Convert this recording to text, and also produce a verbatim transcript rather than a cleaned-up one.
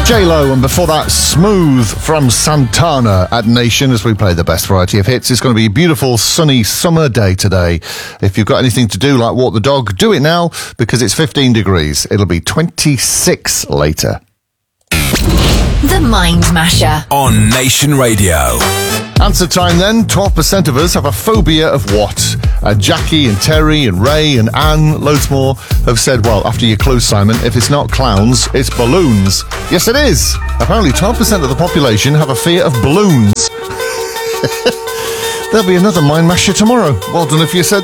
J-Lo, and before that, Smooth from Santana at Nation as we play the best variety of hits. It's going to be a beautiful, sunny summer day today. If you've got anything to do, like walk the dog, do it now, because it's fifteen degrees. It'll be twenty-six later. The Mind Masher on Nation Radio. Answer time then. twelve percent of us have a phobia of what? Uh, Jackie and Terry and Ray and Anne, loads more, have said, well, after your clue, Simon, if it's not clowns, it's balloons. Yes, it is. Apparently twelve percent of the population have a fear of balloons. There'll be another Mind Masher tomorrow. Well done if you said